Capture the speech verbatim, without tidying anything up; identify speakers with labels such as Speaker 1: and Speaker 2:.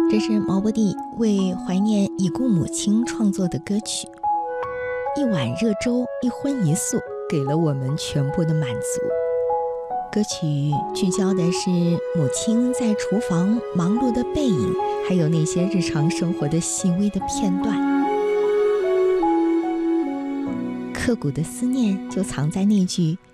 Speaker 1: 这是毛不易为怀念已故母亲创作的歌曲。一碗热粥，一荤一素，给了我们全部的满足。歌曲聚焦的是母亲在厨房忙碌的背影，还有那些日常生活的细微的片段。刻骨的思念就藏在那句